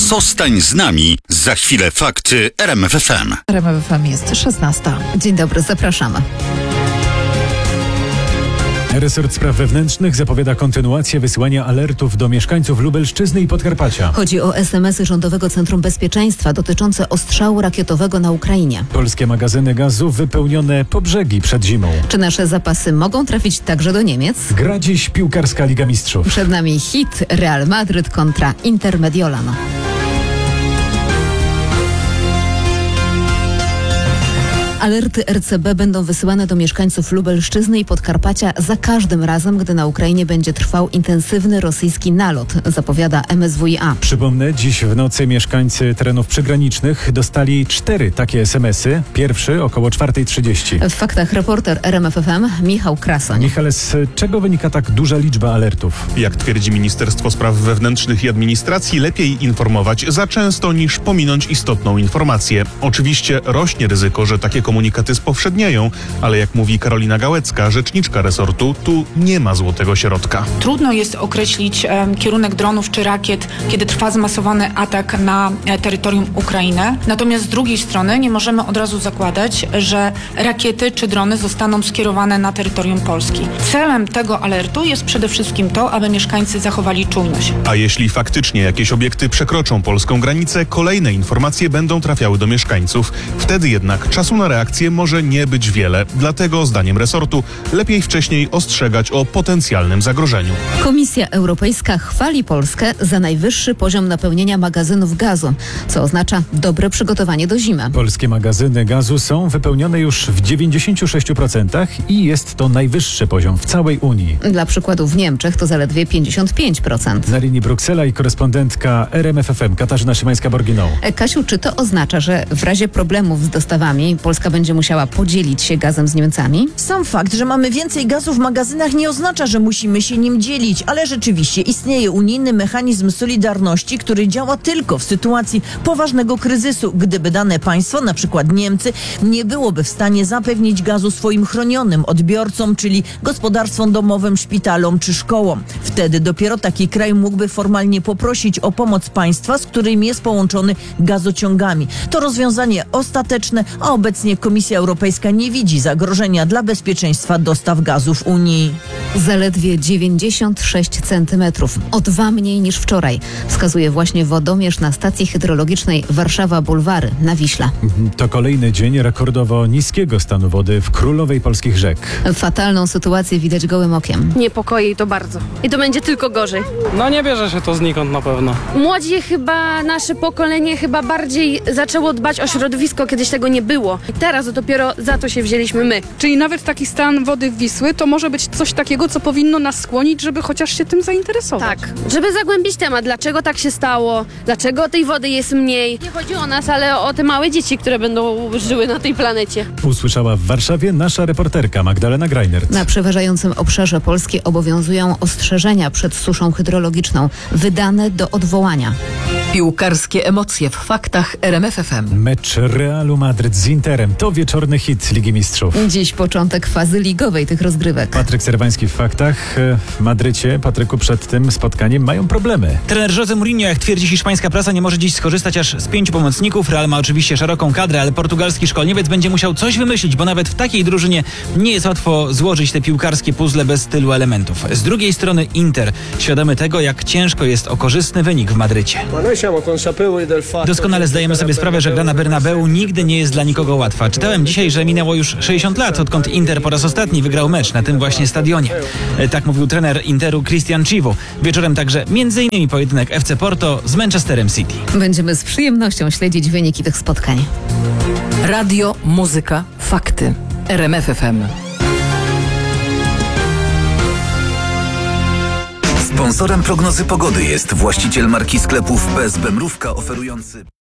Zostań z nami. Za chwilę fakty RMF FM. RMF FM jest 16. Dzień dobry, zapraszamy. Resort Spraw Wewnętrznych zapowiada kontynuację wysyłania alertów do mieszkańców Lubelszczyzny i Podkarpacia. Chodzi o SMS-y Rządowego Centrum Bezpieczeństwa dotyczące ostrzału rakietowego na Ukrainie. Polskie magazyny gazu wypełnione po brzegi przed zimą. Czy nasze zapasy mogą trafić także do Niemiec? Gra dziś piłkarska Liga Mistrzów. Przed nami hit Real Madryt kontra Inter Mediolan. Alerty RCB będą wysyłane do mieszkańców Lubelszczyzny i Podkarpacia za każdym razem, gdy na Ukrainie będzie trwał intensywny rosyjski nalot, zapowiada MSWiA. Przypomnę, dziś w nocy mieszkańcy terenów przygranicznych dostali 4 takie SMS-y. Pierwszy około 4:30. W faktach reporter RMF FM Michał Krasoń. Michale, z czego wynika tak duża liczba alertów? Jak twierdzi Ministerstwo Spraw Wewnętrznych i Administracji, lepiej informować za często niż pominąć istotną informację. Oczywiście rośnie ryzyko, że takie komunikaty spowszednieją, ale jak mówi Karolina Gałecka, rzeczniczka resortu, tu nie ma złotego środka. Trudno jest określić kierunek dronów czy rakiet, kiedy trwa zmasowany atak na terytorium Ukrainy. Natomiast z drugiej strony nie możemy od razu zakładać, że rakiety czy drony zostaną skierowane na terytorium Polski. Celem tego alertu jest przede wszystkim to, aby mieszkańcy zachowali czujność. A jeśli faktycznie jakieś obiekty przekroczą polską granicę, kolejne informacje będą trafiały do mieszkańców. Wtedy jednak czasu na reakcję może nie być wiele. Dlatego, zdaniem resortu, lepiej wcześniej ostrzegać o potencjalnym zagrożeniu. Komisja Europejska chwali Polskę za najwyższy poziom napełnienia magazynów gazu, co oznacza dobre przygotowanie do zimy. Polskie magazyny gazu są wypełnione już w 96% i jest to najwyższy poziom w całej Unii. Dla przykładu w Niemczech to zaledwie 55%. Na linii Bruksela i korespondentka RMF FM Katarzyna Szymańska-Borginą. Kasiu, czy to oznacza, że w razie problemów z dostawami Polska będzie musiała podzielić się gazem z Niemcami? Sam fakt, że mamy więcej gazu w magazynach nie oznacza, że musimy się nim dzielić, ale rzeczywiście istnieje unijny mechanizm solidarności, który działa tylko w sytuacji poważnego kryzysu, gdyby dane państwo, na przykład Niemcy, nie byłoby w stanie zapewnić gazu swoim chronionym odbiorcom, czyli gospodarstwom domowym, szpitalom czy szkołom. Wtedy dopiero taki kraj mógłby formalnie poprosić o pomoc państwa, z którym jest połączony gazociągami. To rozwiązanie ostateczne, a obecnie Komisja Europejska nie widzi zagrożenia dla bezpieczeństwa dostaw gazu w Unii. Zaledwie 96 centymetrów, o 2 mniej niż wczoraj, wskazuje właśnie wodomierz na stacji hydrologicznej Warszawa Bulwary na Wiśle. To kolejny dzień rekordowo niskiego stanu wody w królowej polskich rzek. Fatalną sytuację widać gołym okiem. Niepokoi to bardzo. I to będzie tylko gorzej. No nie bierze się to znikąd na pewno. Młodzi chyba, nasze pokolenie chyba bardziej zaczęło dbać o środowisko, kiedyś tego nie było. I teraz dopiero za to się wzięliśmy my. Czyli nawet taki stan wody Wisły to może być coś takiego, co powinno nas skłonić, żeby chociaż się tym zainteresować. Tak, żeby zagłębić temat, dlaczego tak się stało, dlaczego tej wody jest mniej. Nie chodzi o nas, ale o te małe dzieci, które będą żyły na tej planecie. Usłyszała w Warszawie nasza reporterka Magdalena Greinert. Na przeważającym obszarze Polski obowiązują ostrzeżenia przed suszą hydrologiczną, wydane do odwołania. Piłkarskie emocje w faktach RMF FM. Mecz Realu Madryt z Interem to wieczorny hit Ligi Mistrzów. Dziś początek fazy ligowej tych rozgrywek. Patryk Serwański w faktach. W Madrycie, Patryku, przed tym spotkaniem mają problemy. Trener José Mourinho, jak twierdzi hiszpańska prasa, nie może dziś skorzystać aż z 5 pomocników. Real ma oczywiście szeroką kadrę, ale portugalski szkoleniowiec będzie musiał coś wymyślić, bo nawet w takiej drużynie nie jest łatwo złożyć te piłkarskie puzzle bez tylu elementów. Z drugiej strony Inter, świadomy tego, jak ciężko jest o korzystny wynik w Madrycie. Doskonale zdajemy sobie sprawę, że gra na Bernabeu nigdy nie jest dla nikogo łatwa. Czytałem dzisiaj, że minęło już 60 lat, odkąd Inter po raz ostatni wygrał mecz na tym właśnie stadionie. Tak mówił trener Interu Cristian Chivu. Wieczorem także m.in. pojedynek FC Porto z Manchesterem City. Będziemy z przyjemnością śledzić wyniki tych spotkań. Radio, muzyka, fakty. RMF FM. Sponsorem prognozy pogody jest właściciel marki sklepów PSB Mrówka oferujący